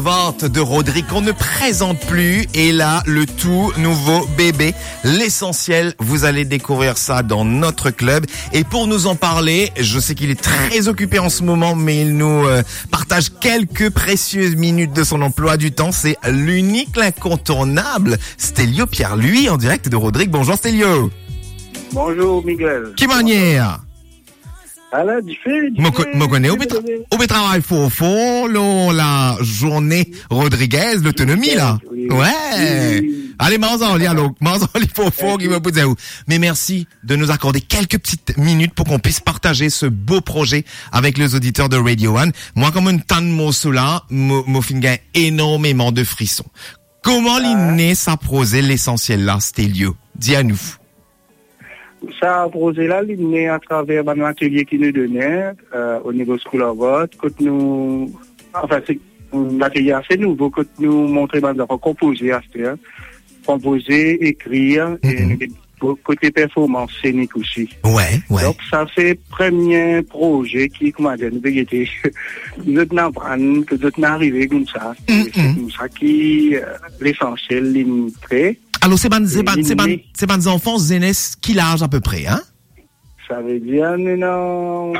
Vente de Rodrigue qu'on ne présente plus, et là le tout nouveau bébé, l'essentiel. Vous allez découvrir ça dans notre club, et pour nous en parler, je sais qu'il est très occupé en ce moment, mais il nous partage quelques précieuses minutes de son emploi du temps. C'est l'unique, l'incontournable Stélio Pierre-Louis en direct de Rodrigue. Bonjour Stélio. Bonjour Miguel. Qui manière? Alors, du fait. Moi connais, au travail fort, la journée Rodriguez, l'autonomie, là. Oui. Ouais. Oui. Allez, Manzoli, fort, qui va vous dire où. Mais merci de nous accorder quelques petites minutes pour qu'on puisse partager ce beau projet avec les auditeurs de Radio One. Moi, comme une tonne de mots sous là, moi, gagne énormément de frissons. Comment l'inné s'approser l'essentiel là, Stélio? Dis à nous. Ça a posé là, il est à travers un atelier qui nous donnait au niveau School of Art. Quand nous, enfin, c'est un atelier assez nouveau, quand nous montrer comment composer, composer, écrire, et côté performance scénique aussi. Ouais. Donc, ça fait premier projet qui, comment dire, nous était, nous n'apprendre, que nous n'arriver comme ça. C'est comme ça qui, l'essentiel, l'imité. Alors, c'est ban enfants zénès qui l'âge à peu près, hein? Ça veut dire, nous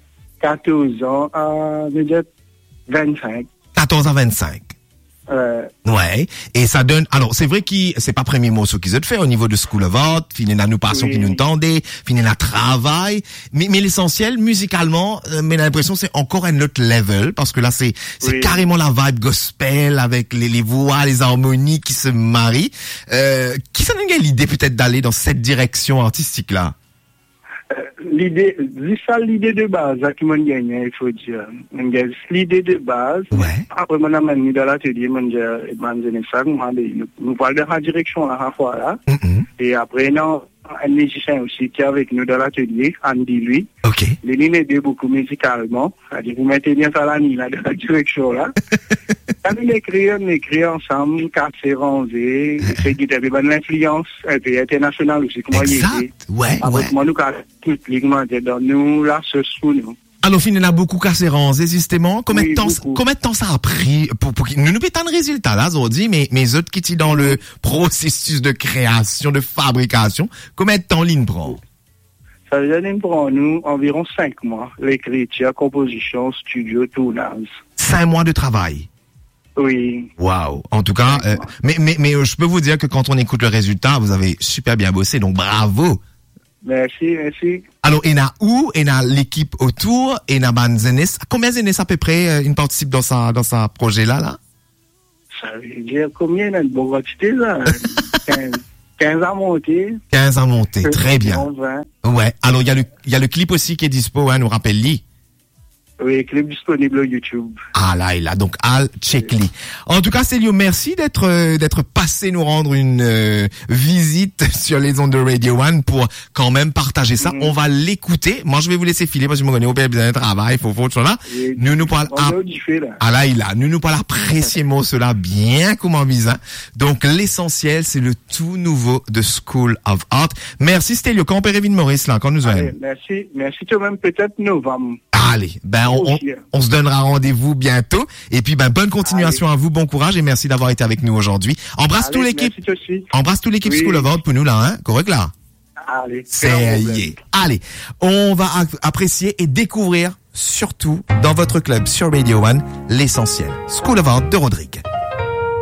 14 ans à, 25. 14 à 25. Ouais. Et ça donne, alors, c'est vrai que c'est pas premier mot ce qu'ils ont fait au niveau de School of Art, finir la nous passion qui nous entendait, finir la travail. Mais l'essentiel, musicalement, mais l'impression c'est encore un autre level, parce que là, c'est carrément la vibe gospel avec les voix, les harmonies qui se marient. Qui s'en a l'idée peut-être d'aller dans cette direction artistique-là? L'idée de base, qui m'a gagné, il faut dire. L'idée de base. Ouais. Après, mon ami dans l'atelier, nous parlons de la direction à la fois là. Et après, non, un musicien aussi qui est avec nous dans l'atelier, Andy, lui. Ok. Il m'aide beaucoup musicalement. C'est-à-dire, vous mettez bien ça là, dans la direction là. Quand on écrit ensemble, casser, ranger, c'est qui avait une influence internationale aussi. Exact. Ouais. Avec moi, nous, dans nous, là, ce sous nous. Alors, finalement, beaucoup cassé ranger, justement. Combien de temps ça a pris pour nous pas tant de résultats, là, aujourd'hui, mais autres qui sont dans le processus de création, de fabrication, combien de temps l'in prend? Ça veut dire, pour nous, environ 5 mois. L'écriture, composition, studio, tournage. 5 mois de travail. Oui. Waouh. En tout cas, mais je peux vous dire que quand on écoute le résultat, vous avez super bien bossé, donc bravo. Merci. Alors, il y a l'équipe autour, il y a Banzenes. Combien de Zenes à peu près, une participe dans sa projet là? Ça veut dire combien il y a une bonne quantité, là? 15 à monter. 15 à monter, très bien. 20. Ouais. Alors, il y a le clip aussi qui est dispo, hein, nous rappelle-li. Oui, clip disponible sur YouTube. Ah là, donc Al Checkly. En tout cas, Stélio, merci d'être passé nous rendre une visite sur les ondes de Radio One pour quand même partager ça. On va l'écouter. Moi, je vais vous laisser filer parce que je me connais au bien de travail, faut là. Nous parlons nous parlons appréciément cela bien comme en visa. Donc l'essentiel, c'est le tout nouveau de School of Art. Merci Stélio, quand Pérévine Maurice là, quand nous allons. Merci toi-même, peut-être novembre. Allez, on se donnera rendez-vous bientôt. Et puis, bonne continuation à vous, bon courage et merci d'avoir été avec nous aujourd'hui. Embrasse toute l'équipe School of Art pour nous là, hein, correct là. Allez, Allez, on va apprécier et découvrir surtout dans votre club sur Radio One l'essentiel. School of Art de Rodrigue.